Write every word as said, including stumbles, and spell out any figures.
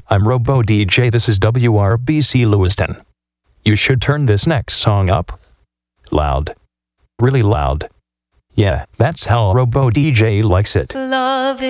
I'm Robo D J, this is W R B C Lewiston. You should turn this next song up. Loud. Really loud. Yeah, that's how Robo D J likes it. Love